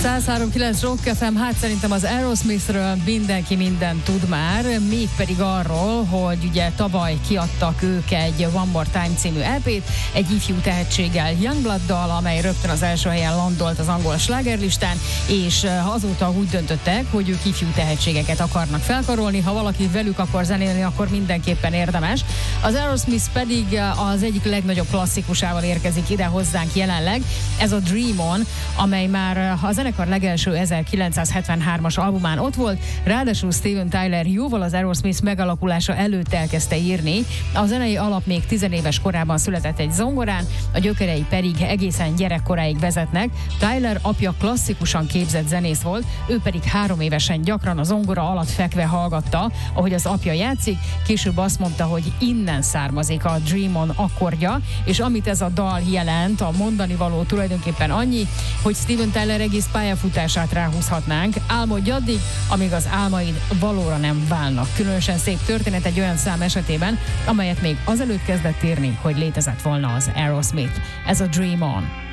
103.9 Rock FM, hát szerintem az Aerosmithről mindenki mindent tud már, mégpedig arról, hogy ugye tavaly kiadtak ők egy One More Time című EP-t, egy ifjú tehetséggel, Youngblood-dal, amely rögtön az első helyen landolt az angol slágerlistán, és azóta úgy döntöttek, hogy ők ifjú tehetségeket akarnak felkarolni, ha valaki velük akar zenélni, akkor mindenképpen érdemes. Az Aerosmith pedig az egyik legnagyobb klasszikusával érkezik ide hozzánk jelenleg, ez a Dream On, amely már a zenekar legelső 1973-as albumán ott volt, ráadásul Steven Tyler jóval az Aerosmith megalakulása előtt elkezdte írni, a zenei alap még 10 éves korában született egy zongorán, a gyökerei pedig egészen gyerekkoráig vezetnek. Tyler apja klasszikusan képzett zenész volt, ő pedig 3 évesen gyakran a zongora alatt fekve hallgatta, ahogy az apja játszik, később azt mondta, hogy innen származik a Dream On akkordja, és amit ez a dal jelent, a mondani való tulajdonképpen annyi, hogy Steven Tyler egész pályafutását ráhúzhatnánk. Álmodj addig, amíg az álmaid valóra nem válnak. Különösen szép történet egy olyan szám esetében, amelyet még azelőtt kezdett írni, hogy létezett volna az Aerosmith. Ez a Dream On.